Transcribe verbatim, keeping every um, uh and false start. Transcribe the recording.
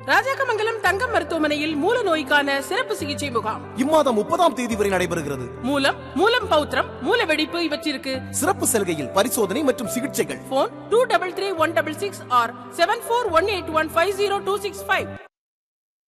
ராஜாக்கமங்கலம் தங்கம் மருத்துவமனையில் மூல நோய்க்கான சிறப்பு சிகிச்சை முகாம் இம்மாதம் முப்பதாம் தேதி வரை நடைபெறுகிறது. மூலம் மூலம் பௌத்திரம் மூல வெடிப்பு இவற்றிற்கு சிறப்பு சலுகையில் பரிசோதனை மற்றும் சிகிச்சைகள். Phone two double three one double six R seven four one eight one five zero two six five.